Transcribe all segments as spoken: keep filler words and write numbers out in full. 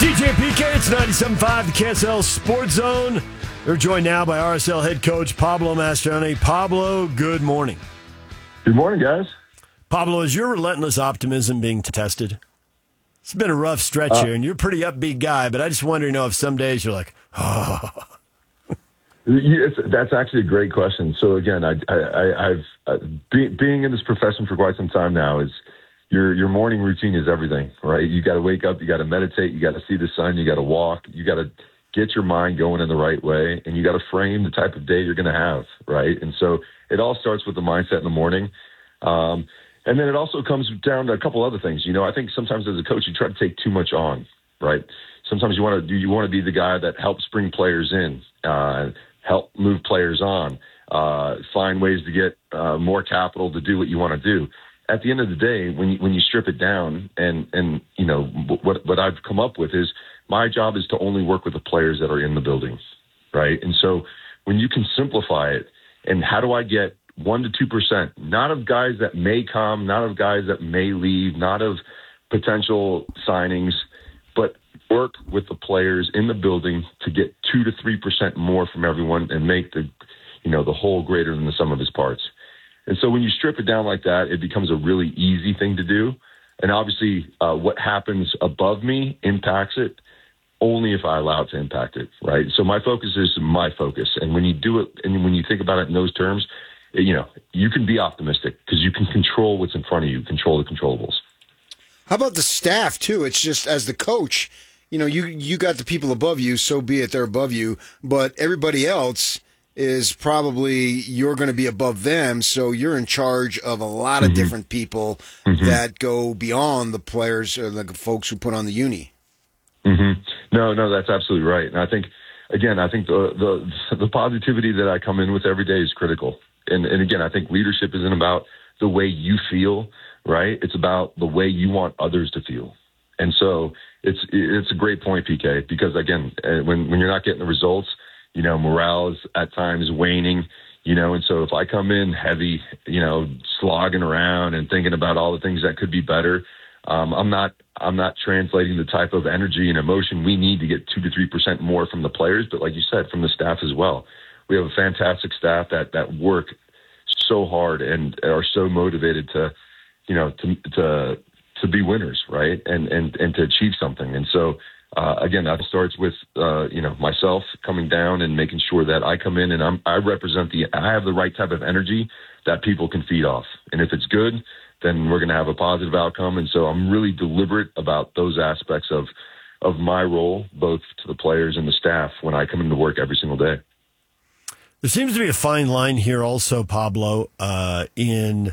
D J P K, it's ninety-seven point five, the K S L Sports Zone. We're joined now by R S L head coach Pablo Mastroeni. Pablo, good morning. Good morning, guys. Pablo, is your relentless optimism being tested? It's been a rough stretch uh, here, and you're a pretty upbeat guy, but I just wonder, you know, if some days you're like, oh. Yes, that's actually a great question. So again, I, I, I've uh, be, being in this profession for quite some time now is your your morning routine is everything, right? You got to wake up, you got to meditate, you got to see the sun, you got to walk, you got to get your mind going in the right way, and you got to frame the type of day you're going to have, right? And so it all starts with the mindset in the morning. Um, and then it also comes down to a couple other things. You know, I think sometimes as a coach, you try to take too much on, right? Sometimes you want to do, you want to be the guy that helps bring players in, uh, help move players on, uh, find ways to get uh, more capital to do what you want to do. At the end of the day, when you, when you strip it down, and, and you know, what what I've come up with is my job is to only work with the players that are in the building, right? And so when you can simplify it, and how do I get one to two percent, not of guys that may come, not of guys that may leave, not of potential signings, but work with the players in the building to get two to three percent more from everyone and make the, you know, the whole greater than the sum of its parts. And so when you strip it down like that, it becomes a really easy thing to do. And obviously, uh, what happens above me impacts it only if I allow it to impact it, right? So my focus is my focus. And when you do it, and when you think about it in those terms, it, you know, you can be optimistic because you can control what's in front of you, control the controllables. How about the staff, too? It's just, as the coach, you know, you, you got the people above you, so be it, they're above you. But everybody else is probably, you're going to be above them, so you're in charge of a lot of mm-hmm. different people mm-hmm. that go beyond the players or the folks who put on the uni. Mm-hmm. No, no, that's absolutely right. And I think, again, I think the, the the positivity that I come in with every day is critical. And, and again, I think leadership isn't about the way you feel, right? It's about the way you want others to feel. And so it's it's a great point, P K, because, again, when, when you're not getting the results, you know, morale is at times waning, you know, and so if I come in heavy, you know, slogging around and thinking about all the things that could be better, um, I'm not I'm not translating the type of energy and emotion we need to get two to three percent more from the players, but like you said, from the staff as well. We have a fantastic staff that, that work so hard and are so motivated to, you know, to to to be winners, right, and and and to achieve something. And so, uh, again, that starts with uh, you know, myself coming down and making sure that I come in and I'm I represent the I have the right type of energy that people can feed off, and if it's good, then we're going to have a positive outcome. And so I'm really deliberate about those aspects of of my role, both to the players and the staff, when I come into work every single day. There seems to be a fine line here also, Pablo, uh, in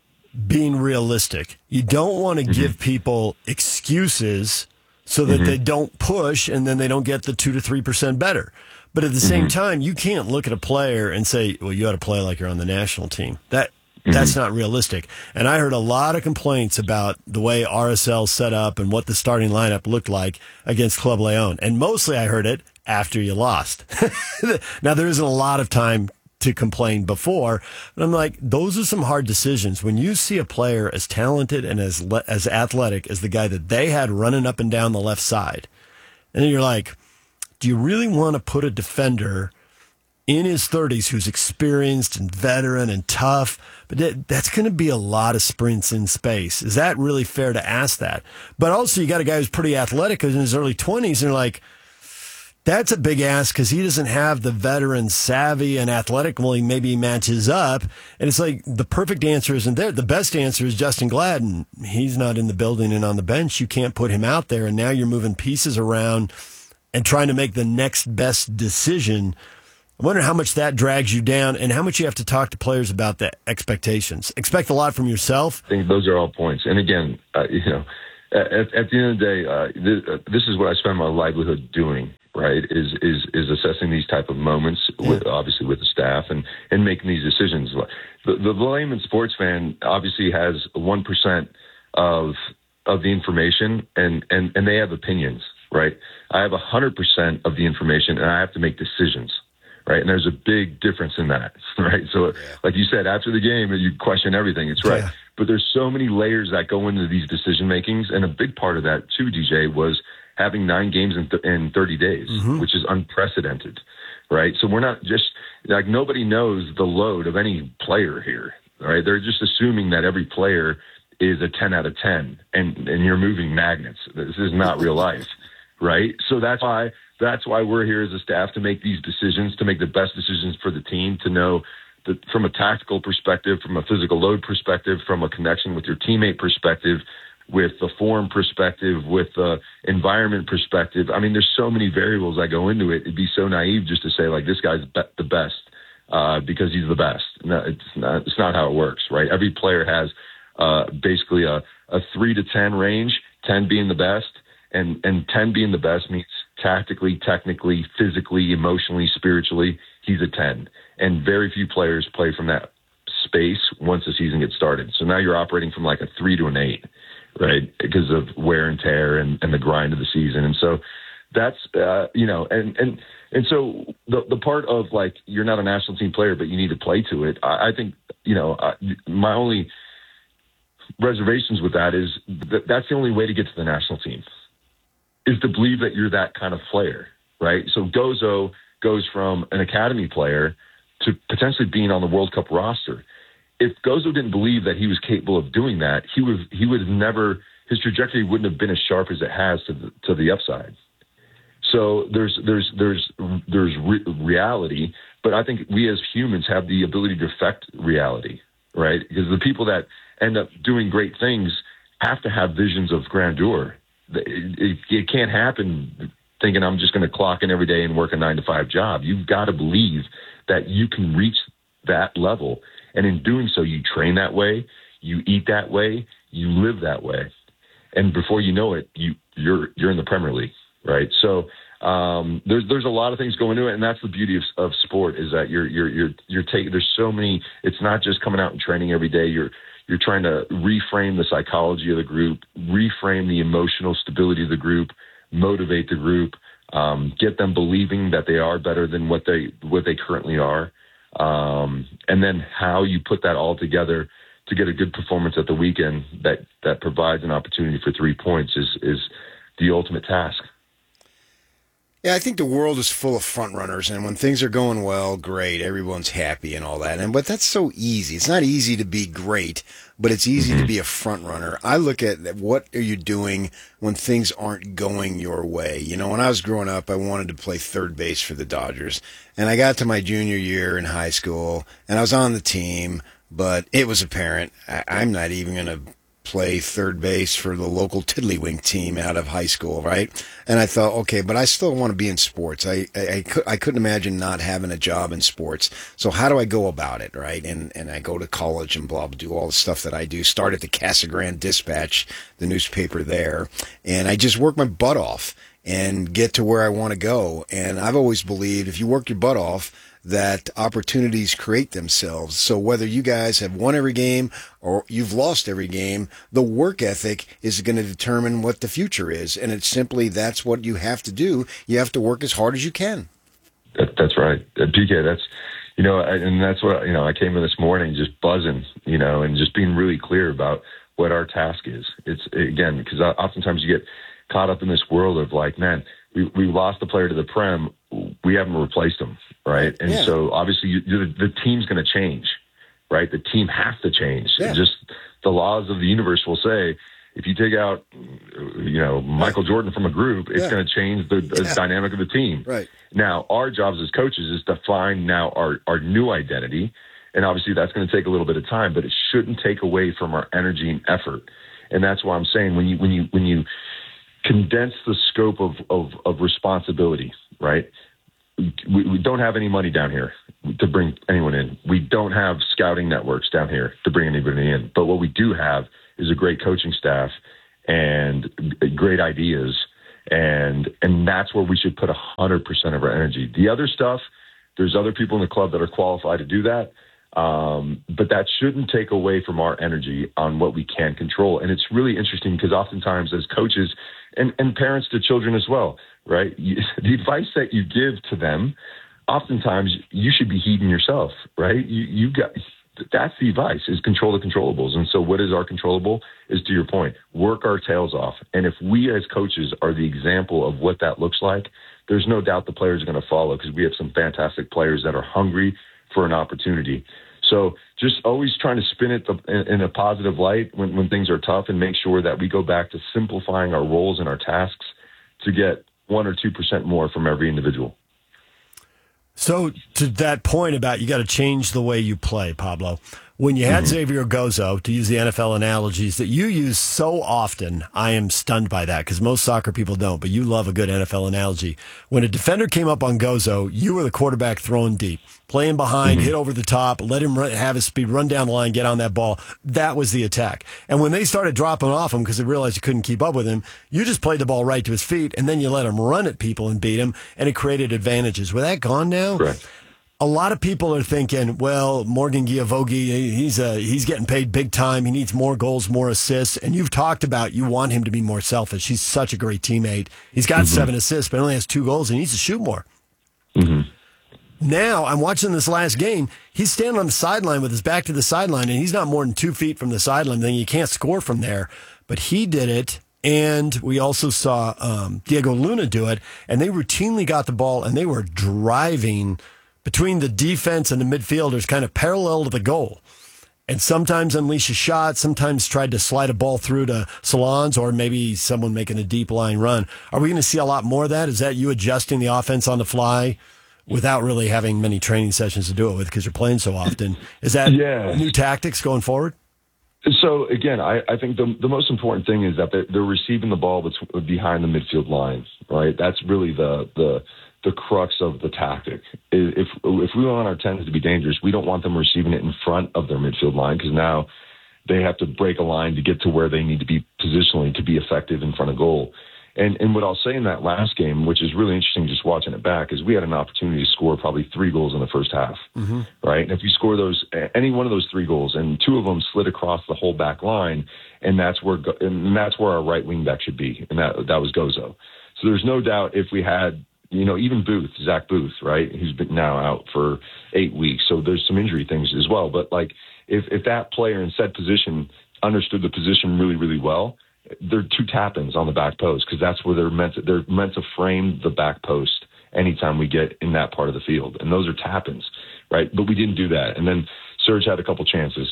being realistic. You don't want to mm-hmm. give people excuses so that mm-hmm. they don't push and then they don't get the two to three percent better. But at the mm-hmm. same time, you can't look at a player and say, well, you ought to play like you're on the national team. That That's mm-hmm. not realistic. And I heard a lot of complaints about the way R S L set up and what the starting lineup looked like against Club Leon. And mostly I heard it after you lost. Now, there isn't a lot of time to complain before, but I'm like, those are some hard decisions. When you see a player as talented and as le- as athletic as the guy that they had running up and down the left side, and then you're like, do you really want to put a defender in his thirties who's experienced and veteran and tough, but that, that's going to be a lot of sprints in space? Is that really fair to ask that? But also you got a guy who's pretty athletic who's in his early twenties, and you're like, that's a big ask because he doesn't have the veteran savvy and athletic. Well, he maybe matches up. And it's like the perfect answer isn't there. The best answer is Justin Gladden. He's not in the building and on the bench. You can't put him out there. And now you're moving pieces around and trying to make the next best decision. I wonder how much that drags you down and how much you have to talk to players about the expectations. Expect a lot from yourself. I think those are all points. And again, uh, you know, at, at the end of the day, uh, this, uh, this is what I spend my livelihood doing, right, is is is assessing these type of moments, with, yeah. obviously with the staff, and, and making these decisions. The, the layman sports fan obviously has one percent of of the information, and, and, and they have opinions, right? I have one hundred percent of the information, and I have to make decisions. Right. And there's a big difference in that. Right. So, like you said, after the game, you question everything. It's right. Yeah. But there's so many layers that go into these decision makings. And a big part of that, too, D J, was having nine games in, th- in thirty days, mm-hmm. which is unprecedented, right? So we're not just like nobody knows the load of any player here, right? They're just assuming that every player is a ten out of ten, and and you're moving magnets. This is not real life, right? So that's why that's why we're here as a staff to make these decisions, to make the best decisions for the team, to know that from a tactical perspective, from a physical load perspective, from a connection with your teammate perspective, with the form perspective, with the environment perspective. I mean, there's so many variables that go into it. It'd be so naive just to say, like, this guy's be- the best uh, because he's the best. No, it's not, it's not how it works, right? Every player has uh, basically a, a three to ten range, ten being the best, and, and ten being the best means tactically, technically, physically, emotionally, spiritually, he's a ten. And very few players play from that space once the season gets started. So now you're operating from like a three to an eight, right? Because of wear and tear and, and the grind of the season. And so that's, uh, you know, and, and, and so the, the part of like, you're not a national team player, but you need to play to it. I, I think, you know, I, my only reservations with that is that that's the only way to get to the national team, is to believe that you're that kind of player, right? So Gozo goes from an academy player to potentially being on the World Cup roster. If Gozo didn't believe that he was capable of doing that, he would he would have never, his trajectory wouldn't have been as sharp as it has to the, to the upside. So there's there's there's there's re- reality, but I think we as humans have the ability to affect reality, right? Because the people that end up doing great things have to have visions of grandeur. It, it, it can't happen thinking I'm just going to clock in every day and work a nine to five job. You've got to believe that you can reach that level. And in doing so, you train that way, you eat that way, you live that way. And before you know it, you, you're, you're in the Premier League, right? So um, there's, there's a lot of things going into it. And that's the beauty of, of sport, is that you're, you're, you're, you're taking, there's so many, it's not just coming out and training every day. You're, you're trying to reframe the psychology of the group, reframe the emotional stability of the group, motivate the group, um, get them believing that they are better than what they what they currently are, um, and then how you put that all together to get a good performance at the weekend that that provides an opportunity for three points is is the ultimate task. Yeah, I think the world is full of front runners, and when things are going well, great, everyone's happy and all that. And but that's so easy. It's not easy to be great, but it's easy mm-hmm. to be a front runner. I look at what are you doing when things aren't going your way. You know, when I was growing up, I wanted to play third base for the Dodgers, and I got to my junior year in high school, and I was on the team, but it was apparent I, I'm not even going to play third base for the local Tiddlywink team out of high school, right? And I thought, okay, but I still want to be in sports. I I, I, could, I couldn't imagine not having a job in sports. So how do I go about it, right? And and I go to college and blah, blah, do all the stuff that I do. Start at the Casa Grande Dispatch, the newspaper there, and I just work my butt off and get to where I want to go. And I've always believed if you work your butt off, that opportunities create themselves. So whether you guys have won every game or you've lost every game, the work ethic is going to determine what the future is. And it's simply, that's what you have to do. You have to work as hard as you can. That, that's right. Uh, P K, that's, you know, I, and that's what, you know, I came in this morning just buzzing, you know, and just being really clear about what our task is. It's, again, because oftentimes you get caught up in this world of like, man, we, we lost the player to the Prem. We haven't replaced them, right? And yeah. so obviously you, the, the team's going to change, right? The team has to change. Yeah. Just the laws of the universe will say, if you take out, you know, Michael right. Jordan from a group, it's yeah. going to change the, the yeah. dynamic of the team. Right. Now, our jobs as coaches is to find now our, our new identity. And obviously that's going to take a little bit of time, but it shouldn't take away from our energy and effort. And that's why I'm saying when you, when you, when you condense the scope of, of, of responsibility, right? We, we don't have any money down here to bring anyone in. We don't have scouting networks down here to bring anybody in. But what we do have is a great coaching staff and great ideas. And and that's where we should put one hundred percent of our energy. The other stuff, there's other people in the club that are qualified to do that. Um, but that shouldn't take away from our energy on what we can control. And it's really interesting because oftentimes as coaches and, and parents to children as well, right? You, the advice that you give to them, oftentimes you should be heeding yourself, right? You, you got, that's the advice, is control the controllables. And so what is our controllable is, to your point, work our tails off. And if we as coaches are the example of what that looks like, there's no doubt the players are going to follow, because we have some fantastic players that are hungry for an opportunity. So just always trying to spin it in a positive light when, when things are tough, and make sure that we go back to simplifying our roles and our tasks to get one or two percent more from every individual. So to that point about you got to change the way you play, Pablo, when you had mm-hmm. Xavier Gozo, to use the N F L analogies that you use so often, I am stunned by that, because most soccer people don't, but you love a good N F L analogy. When a defender came up on Gozo, you were the quarterback throwing deep, playing behind, mm-hmm. hit over the top, let him run, have his speed, run down the line, get on that ball. That was the attack. And when they started dropping off him because they realized you couldn't keep up with him, you just played the ball right to his feet, and then you let him run at people and beat him, and it created advantages. With that gone now? Correct. A lot of people are thinking, well, Morgan Giavogi, he's uh, he's getting paid big time. He needs more goals, more assists. And you've talked about you want him to be more selfish. He's such a great teammate. He's got mm-hmm. seven assists, but only has two goals, and he needs to shoot more. Mm-hmm. Now, I'm watching this last game. He's standing on the sideline with his back to the sideline, and he's not more than two feet from the sideline. Then you can't score from there. But he did it. And we also saw um, Diego Luna do it, and they routinely got the ball, and they were driving between the defense and the midfielders, kind of parallel to the goal. And sometimes unleash a shot, sometimes tried to slide a ball through to Salons, or maybe someone making a deep line run. Are we going to see a lot more of that? Is that you adjusting the offense on the fly without really having many training sessions to do it with, because you're playing so often? Is that yeah. new tactics going forward? So, again, I, I think the the most important thing is that they're, they're receiving the ball behind the midfield line, right? That's really the the the crux of the tactic. If if we want our tens to be dangerous, we don't want them receiving it in front of their midfield line, because now they have to break a line to get to where they need to be positionally to be effective in front of goal. And and what I'll say in that last game, which is really interesting just watching it back, is we had an opportunity to score probably three goals in the first half, mm-hmm. right? And if you score those, any one of those three goals, and two of them slid across the whole back line, and that's where and that's where our right wing back should be, and that that was Gozo. So there's no doubt if we had, you know, even Booth, Zach Booth, right, who's been now out for eight weeks. So there's some injury things as well. But, like, if, if that player in said position understood the position really, really well, they're two tap-ins on the back post, because that's where they're meant to, they're meant to frame the back post anytime we get in that part of the field. And those are tap-ins, right? But we didn't do that. And then Serge had a couple chances.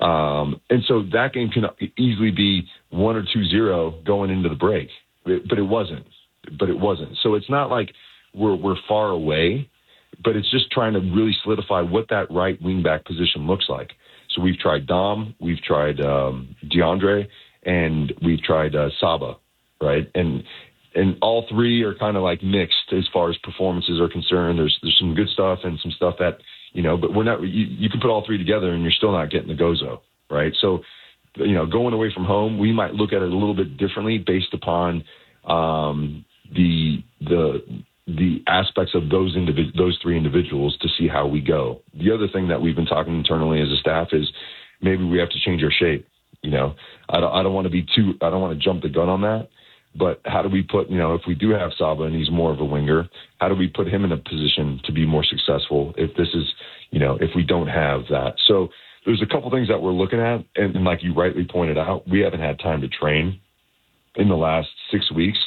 Um, and so that game can easily be one or two zero going into the break. But it wasn't. But it wasn't. So it's not like we're we're far away, but it's just trying to really solidify what that right wing back position looks like. So we've tried Dom, we've tried um, DeAndre, and we've tried uh, Saba, right? And and all three are kind of like mixed as far as performances are concerned. There's there's some good stuff and some stuff that, you know, but we're not. You, you can put all three together and you're still not getting the Gozo, right? So, you know, going away from home, we might look at it a little bit differently based upon um, the the the aspects of those individ- those three individuals to see how we go. The other thing that we've been talking internally as a staff is maybe we have to change our shape. You know, I don't I don't want to be too I don't want to jump the gun on that. But how do we put, you know, if we do have Saba and he's more of a winger, how do we put him in a position to be more successful if this is, you know, if we don't have that? So there's a couple things that we're looking at. And, and like you rightly pointed out, we haven't had time to train in the last six weeks.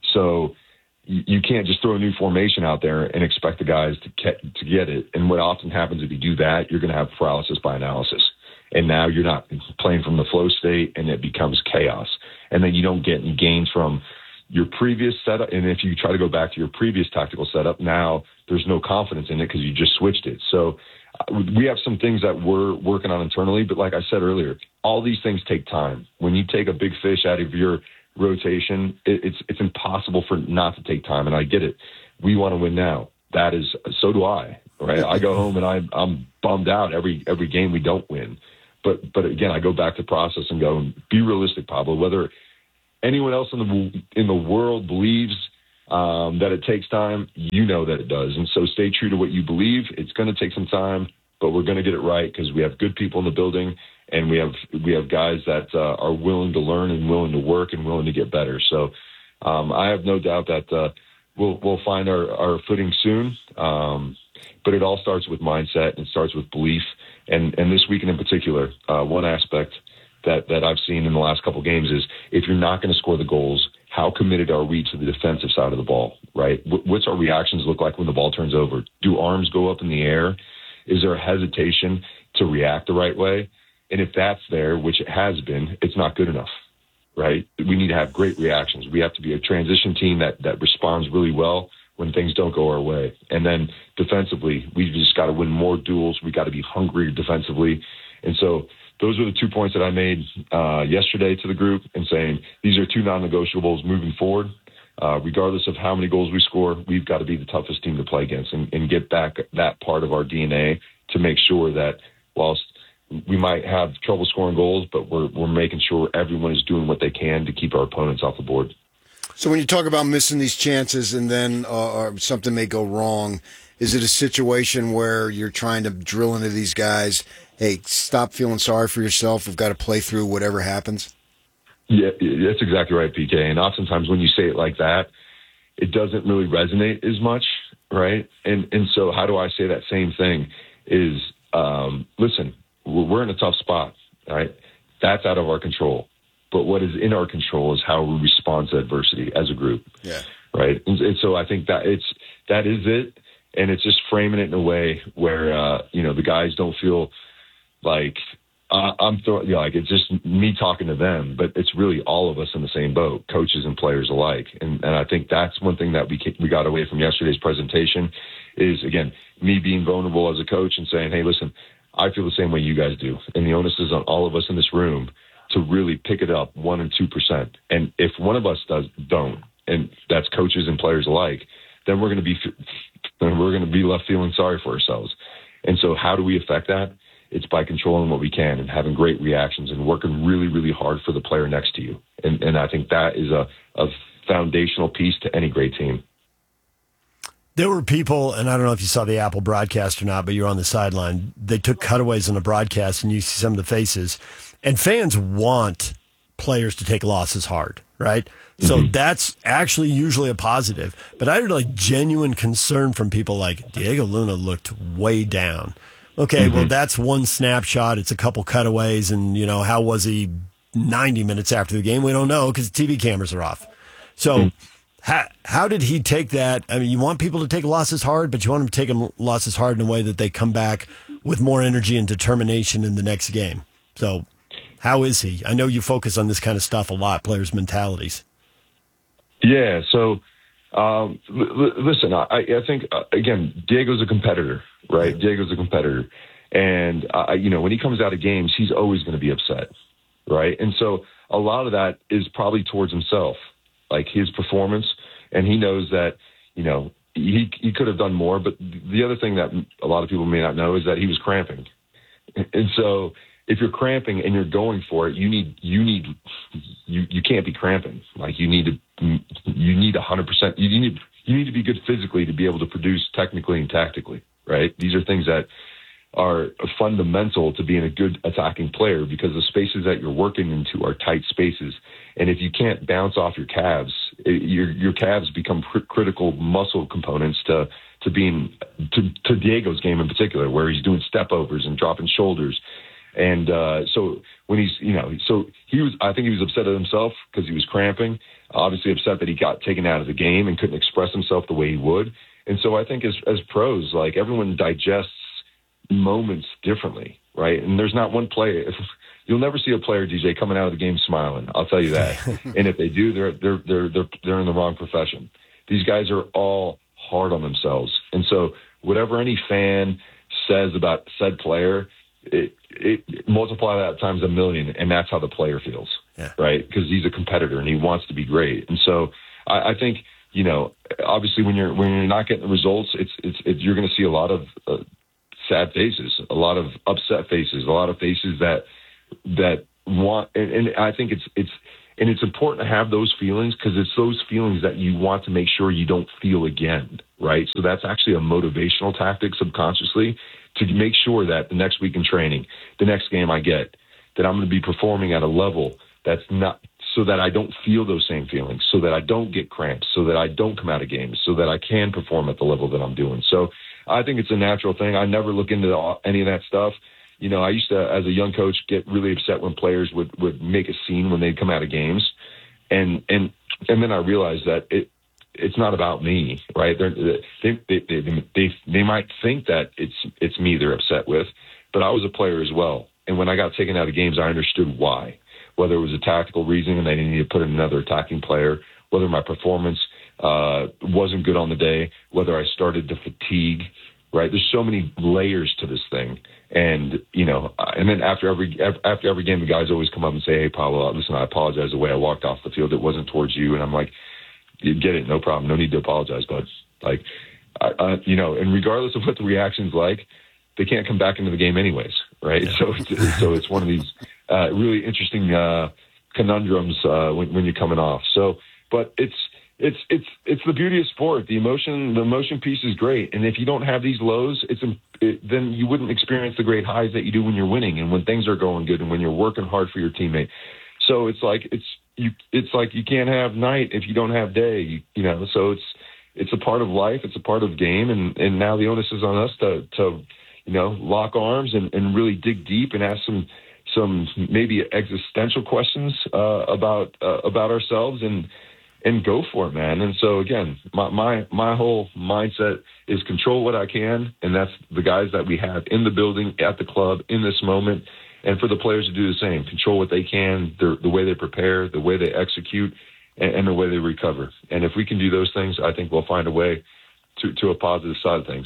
So you, you can't just throw a new formation out there and expect the guys to get, to get it. And what often happens if you do that, you're going to have paralysis by analysis. And now you're not playing from the flow state, and it becomes chaos. And then you don't get any gains from your previous setup. And if you try to go back to your previous tactical setup, now there's no confidence in it because you just switched it. So uh, we have some things that we're working on internally. But like I said earlier, all these things take time. When you take a big fish out of your rotation, it, it's it's impossible for it not to take time. And I get it. We want to win now. That is, so do I. Right? I go home and I, I'm bummed out every every game we don't win. But but again, I go back to process and go, be realistic, Pablo. Whether anyone else in the in the world believes um, that it takes time, you know that it does. And so stay true to what you believe. It's going to take some time, but we're going to get it right because we have good people in the building, and we have we have guys that uh, are willing to learn and willing to work and willing to get better. So um, I have no doubt that uh, we'll we'll find our, our footing soon. Um, but it all starts with mindset, and it starts with belief. And and this weekend in particular, uh, one aspect that, that I've seen in the last couple of games is if you're not going to score the goals, how committed are we to the defensive side of the ball, right? What's our reactions look like when the ball turns over? Do arms go up in the air? Is there a hesitation to react the right way? And if that's there, which it has been, it's not good enough, right? We need to have great reactions. We have to be a transition team that, that responds really well when things don't go our way. And then defensively, we've just got to win more duels. We got to be hungry defensively. And so those were the two points that I made uh, yesterday to the group and saying these are two non-negotiables moving forward. Uh, regardless of how many goals we score, we've got to be the toughest team to play against and, and get back that part of our D N A to make sure that whilst we might have trouble scoring goals, but we're we're making sure everyone is doing what they can to keep our opponents off the board. So when you talk about missing these chances and then uh, or something may go wrong, is it a situation where you're trying to drill into these guys, hey, stop feeling sorry for yourself, we've got to play through whatever happens? Yeah, that's exactly right, P K. And oftentimes when you say it like that, it doesn't really resonate as much, right? And and so how do I say that same thing is, um, listen, we're in a tough spot, right? That's out of our control. But what is in our control is how we respond to adversity as a group, yeah. right? And, and so I think that it's that is it, and it's just framing it in a way where uh, you know the guys don't feel like uh, I'm throwing, you know, like it's just me talking to them, but it's really all of us in the same boat, coaches and players alike. And and I think that's one thing that we we got away from yesterday's presentation is, again, me being vulnerable as a coach and saying, hey, listen, I feel the same way you guys do. And the onus is on all of us in this room to really pick it up one and two percent. And if one of us does don't, and that's coaches and players alike, then we're going to be then we're going to be left feeling sorry for ourselves. And so how do we affect that? It's by controlling what we can and having great reactions and working really, really hard for the player next to you. And and I think that is a, a foundational piece to any great team. There were people, and I don't know if you saw the Apple broadcast or not, but you're on the sideline. They took cutaways on the broadcast, and you see some of the faces. And fans want players to take losses hard, right? Mm-hmm. So that's actually usually a positive. But I had like genuine concern from people like, Diego Luna looked way down. Okay, mm-hmm. well, that's one snapshot. It's a couple cutaways, and, you know, how was he ninety minutes after the game? We don't know because T V cameras are off. So mm-hmm. how, how did he take that? I mean, you want people to take losses hard, but you want them to take them losses hard in a way that they come back with more energy and determination in the next game. So how is he? I know you focus on this kind of stuff a lot, players' mentalities. Yeah, so um, l- listen, I, I think, uh, again, Diego's a competitor, right? Yeah. Diego's a competitor. And, uh, you know, when he comes out of games, he's always going to be upset, right? And so a lot of that is probably towards himself, like his performance. And he knows that, you know, he he could have done more. But the other thing that a lot of people may not know is that he was cramping. And so if you're cramping and you're going for it, you need you need you you can't be cramping. Like you need to you need a hundred percent. You need you need to be good physically to be able to produce technically and tactically. Right? These are things that are fundamental to being a good attacking player because the spaces that you're working into are tight spaces. And if you can't bounce off your calves, it, your your calves become cr- critical muscle components to to being to, to Diego's game in particular, where he's doing step overs and dropping shoulders. And uh, so when he's, you know, so he was, I think he was upset at himself because he was cramping, obviously upset that he got taken out of the game and couldn't express himself the way he would. And so I think as, as pros, like everyone digests moments differently, right? And there's not one player, you'll never see a player, D J, coming out of the game smiling. I'll tell you that. And if they do, they're, they're, they're, they're, they're in the wrong profession. These guys are all hard on themselves. And so whatever any fan says about said player, It, it multiply that times a million, and that's how the player feels, yeah. right? Because he's a competitor and he wants to be great. And so I, I think, you know, obviously when you're when you're not getting the results, it's it's, it's you're going to see a lot of uh, sad faces, a lot of upset faces, a lot of faces that that want. And, and I think it's it's and it's important to have those feelings because it's those feelings that you want to make sure you don't feel again, right? So that's actually a motivational tactic subconsciously, to make sure that the next week in training, the next game I get, that I'm going to be performing at a level that's not, so that I don't feel those same feelings, so that I don't get cramps, so that I don't come out of games, so that I can perform at the level that I'm doing. So I think it's a natural thing. I never look into any of that stuff. You know, I used to, as a young coach, get really upset when players would, would make a scene when they'd come out of games. And, and, and then I realized that it, it's not about me, right? They're, they, they, they, they, they might think that it's, it's me they're upset with, but I was a player as well. And when I got taken out of games, I understood why, whether it was a tactical reason and they needed to put in another attacking player, whether my performance uh, wasn't good on the day, whether I started to fatigue, right? There's so many layers to this thing. And, you know, and then after every after every game, the guys always come up and say, hey, Pablo, listen, I apologize the way I walked off the field. It wasn't towards you. And I'm like, you get it, no problem. No need to apologize, bud. Like, I, I, you know, and regardless of what the reaction's like, they can't come back into the game anyways, right? Yeah. So, so it's one of these uh, really interesting uh, conundrums uh, when, when you're coming off. So, but it's it's it's it's the beauty of sport. The emotion, the emotion piece is great, and if you don't have these lows, it's it, then you wouldn't experience the great highs that you do when you're winning and when things are going good and when you're working hard for your teammate. So it's like it's you it's like you can't have night if you don't have day. You, you know, so it's it's a part of life. It's a part of game, and and now the onus is on us to to. you know, lock arms and, and really dig deep and ask some some maybe existential questions uh, about uh, about ourselves and and go for it, man. And so again, my, my my whole mindset is control what I can, and that's the guys that we have in the building, at the club, in this moment, and for the players to do the same. Control what they can, the, the way they prepare, the way they execute, and, and the way they recover. And if we can do those things, I think we'll find a way to, to a positive side of things.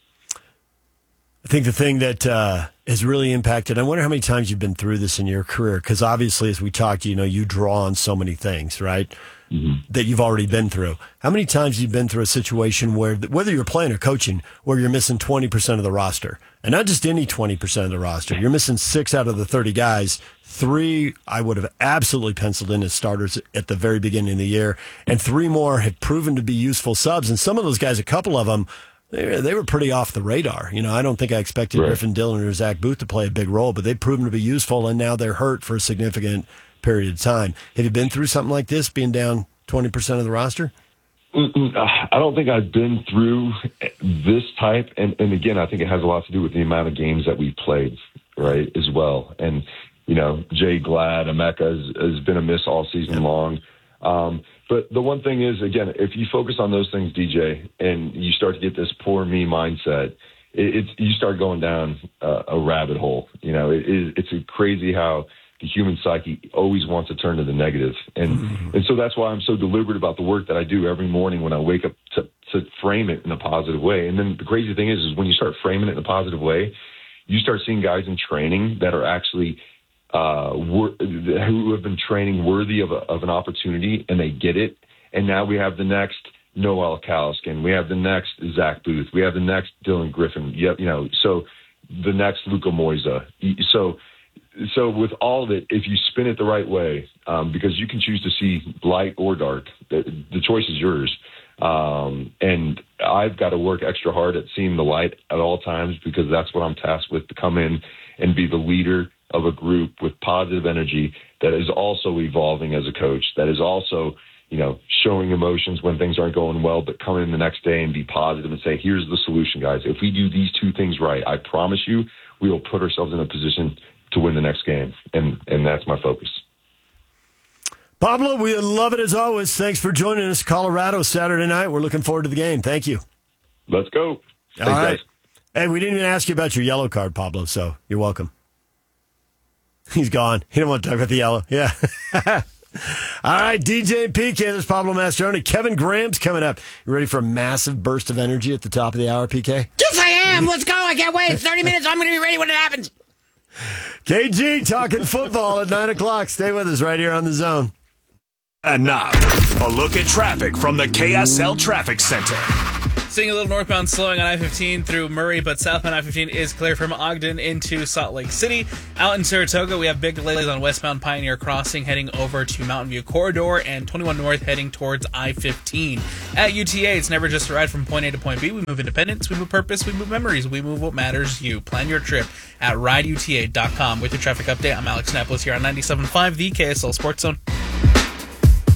I think the thing that uh, has really impacted, I wonder how many times you've been through this in your career, because obviously as we talked, you know, you draw on so many things, right, mm-hmm. that you've already been through. How many times you've been through a situation where, whether you're playing or coaching, where you're missing twenty percent of the roster, and not just any twenty percent of the roster, you're missing six out of the thirty guys. Three I would have absolutely penciled in as starters at the very beginning of the year, and three more have proven to be useful subs, and some of those guys, a couple of them, They, they were pretty off the radar. You know, I don't think I expected right. Griffin Dillon or Zach Booth to play a big role, but they've proven to be useful, and now they're hurt for a significant period of time. Have you been through something like this, being down twenty percent of the roster? I don't think I've been through this type, and, and again, I think it has a lot to do with the amount of games that we've played, right, as well. And, you know, Jay Glad, Emeka has, has been a miss all season yeah. long. Um, But the one thing is, again, if you focus on those things, D J, and you start to get this poor me mindset, it, it's you start going down uh, a rabbit hole. You know, it, it, it's crazy how the human psyche always wants to turn to the negative. And mm-hmm. and so that's why I'm so deliberate about the work that I do every morning when I wake up to, to frame it in a positive way. And then the crazy thing is, is when you start framing it in a positive way, you start seeing guys in training that are actually – Uh, wor- who have been training worthy of, a, of an opportunity, and they get it. And now we have the next Noel Caliskin. We have the next Zach Booth. We have the next Dylan Griffin. Yep, you know, so the next Luka Moisa. So, so with all of it, if you spin it the right way, um, because you can choose to see light or dark, the, the choice is yours. Um, and I've got to work extra hard at seeing the light at all times, because that's what I'm tasked with, to come in and be the leader of a group with positive energy that is also evolving as a coach, that is also, you know, showing emotions when things aren't going well, but come in the next day and be positive and say, here's the solution, guys. If we do these two things right, I promise you, we will put ourselves in a position to win the next game. And, and that's my focus. Pablo, we love it as always. Thanks for joining us. Colorado Saturday night. We're looking forward to the game. Thank you. Let's go. Thanks, All right. guys. Hey, we didn't even ask you about your yellow card, Pablo, so you're welcome. He's gone. He didn't want to talk about the yellow. Yeah. All right, D J and P K, there's Pablo Mastroeni. Kevin Graham's coming up. You ready for a massive burst of energy at the top of the hour, P K? Yes, I am. Let's go. I can't wait. thirty minutes. I'm going to be ready when it happens. K G talking football at nine o'clock. Stay with us right here on The Zone. And now, a look at traffic from the K S L Traffic Center. Seeing a little northbound slowing on I fifteen through Murray, but southbound I fifteen is clear from Ogden into Salt Lake City. Out in Saratoga, we have big delays on westbound Pioneer Crossing heading over to Mountain View Corridor, and twenty-one North heading towards I fifteen. At U T A, it's never just a ride from point A to point B. We move independence, we move purpose, we move memories, we move what matters you. Plan your trip at ride U T A dot com. With your traffic update, I'm Alex Napoles here on ninety-seven point five, the K S L Sports Zone.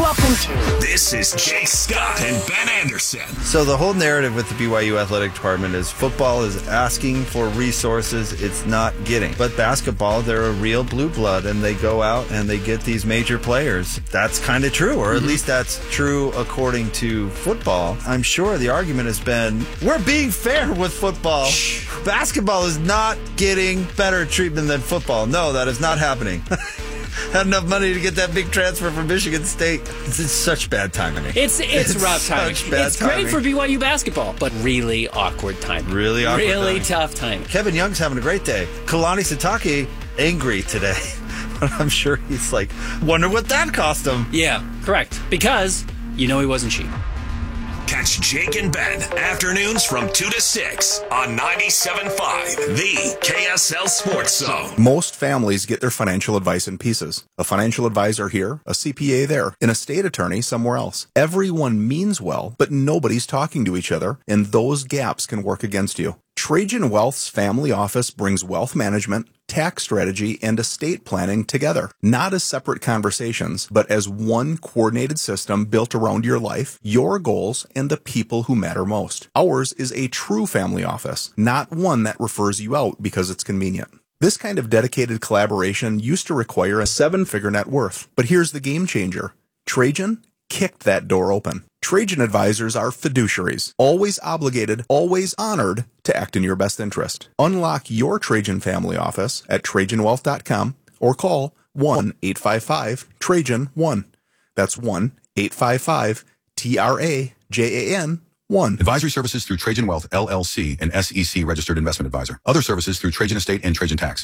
Welcome to This is Jake Scott and Ben Anderson. So the whole narrative with the B Y U athletic department is football is asking for resources it's not getting. But basketball, they're a real blue blood, and they go out and they get these major players. That's kind of true, or at least that's true according to football. I'm sure the argument has been, we're being fair with football. Shh. Basketball is not getting better treatment than football. No, that is not happening. Had enough money to get that big transfer from Michigan State. It's, it's such bad timing. It's it's, it's rough timing. It's timing. Great for B Y U basketball, but really awkward timing. Really awkward Really timing. tough timing. Kevin Young's having a great day. Kalani Sitake, angry today. I'm sure he's like, wonder what that cost him. Yeah, correct. Because you know he wasn't cheap. Catch Jake and Ben afternoons from two to six on ninety-seven point five, the K S L Sports Zone. Most families get their financial advice in pieces. A financial advisor here, a C P A there, an estate attorney somewhere else. Everyone means well, but nobody's talking to each other, and those gaps can work against you. Trajan Wealth's family office brings wealth management, tax strategy, and estate planning together, not as separate conversations, but as one coordinated system built around your life, your goals, and the people who matter most. Ours is a true family office, not one that refers you out because it's convenient. This kind of dedicated collaboration used to require a seven-figure net worth, but here's the game changer. Trajan kicked that door open. Trajan advisors are fiduciaries, always obligated, always honored to act in your best interest. Unlock your Trajan family office at Trajan Wealth dot com or call one eight five five Trajan one. That's one eight five five T R A J A N one. Advisory services through Trajan Wealth, L L C, an S E C registered investment advisor. Other services through Trajan Estate and Trajan Tax.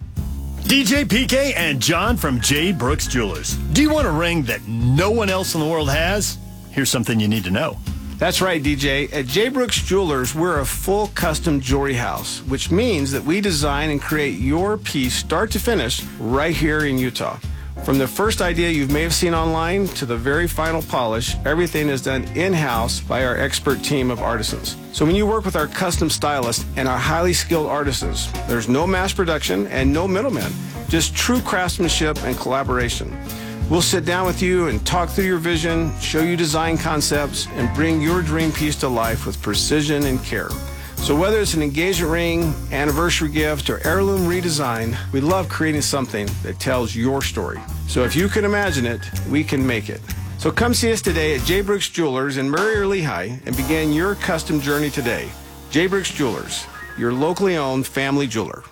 D J P K and John from J. Brooks Jewelers. Do you want a ring that no one else in the world has? Here's something you need to know. That's right, D J. At J. Brooks Jewelers, we're a full custom jewelry house, which means that we design and create your piece start to finish right here in Utah. From the first idea you may have seen online to the very final polish, everything is done in-house by our expert team of artisans. So when you work with our custom stylists and our highly skilled artisans, there's no mass production and no middlemen, just true craftsmanship and collaboration. We'll sit down with you and talk through your vision, show you design concepts, and bring your dream piece to life with precision and care. So whether it's an engagement ring, anniversary gift, or heirloom redesign, we love creating something that tells your story. So if you can imagine it, we can make it. So come see us today at J. Brooks Jewelers in Murray or Lehigh and begin your custom journey today. J. Brooks Jewelers, your locally owned family jeweler.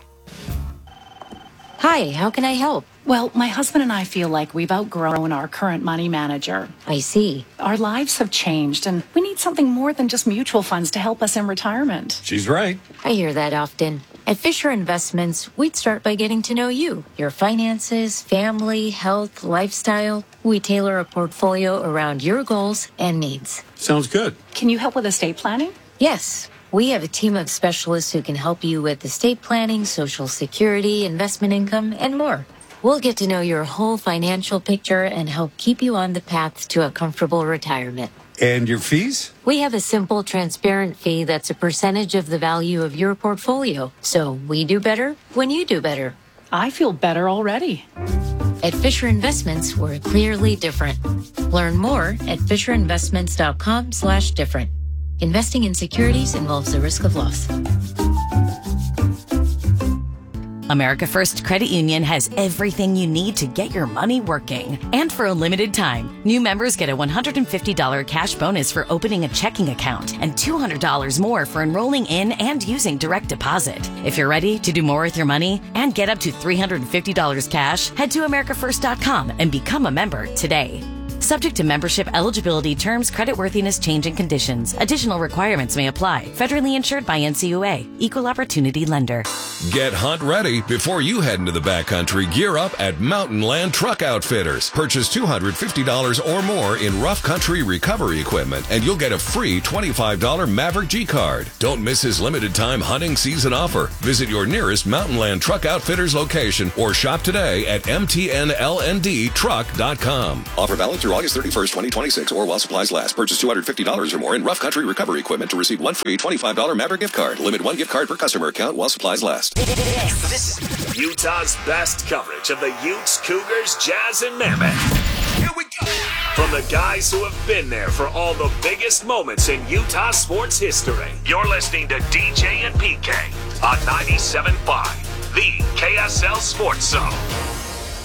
Hi, how can I help? Well, my husband and I feel like we've outgrown our current money manager. I see. Our lives have changed, and we need something more than just mutual funds to help us in retirement. She's right. I hear that often. At Fisher Investments, we'd start by getting to know you, your finances, family, health, lifestyle. We tailor a portfolio around your goals and needs. Sounds good. Can you help with estate planning? Yes. We have a team of specialists who can help you with estate planning, Social Security, investment income, and more. We'll get to know your whole financial picture and help keep you on the path to a comfortable retirement. And your fees? We have a simple, transparent fee that's a percentage of the value of your portfolio. So we do better when you do better. I feel better already. At Fisher Investments, we're clearly different. Learn more at FisherInvestments.com slash different. Investing in securities involves the risk of loss. America First Credit Union has everything you need to get your money working. And for a limited time, new members get a one hundred fifty dollars cash bonus for opening a checking account and two hundred dollars more for enrolling in and using direct deposit. If you're ready to do more with your money and get up to three hundred fifty dollars cash, head to America First dot com and become a member today. Subject to membership eligibility, terms, creditworthiness, change, and conditions. Additional requirements may apply. Federally insured by N C U A. Equal Opportunity Lender. Get hunt ready before you head into the backcountry. Gear up at Mountain Land Truck Outfitters. Purchase two hundred fifty dollars or more in rough country recovery equipment, and you'll get a free twenty-five dollars Maverick G card. Don't miss his limited time hunting season offer. Visit your nearest Mountain Land Truck Outfitters location or shop today at M T N L N D truck dot com. Offer valid through August thirty-first, twenty twenty-six, or while supplies last. Purchase two hundred fifty dollars or more in rough country recovery equipment to receive one free twenty-five dollars Maverick gift card. Limit one gift card per customer account while supplies last. This is Utah's best coverage of the Utes, Cougars, Jazz, and Mammoth. Here we go. From the guys who have been there for all the biggest moments in Utah sports history, you're listening to D J and P K on ninety-seven point five, the K S L Sports Zone.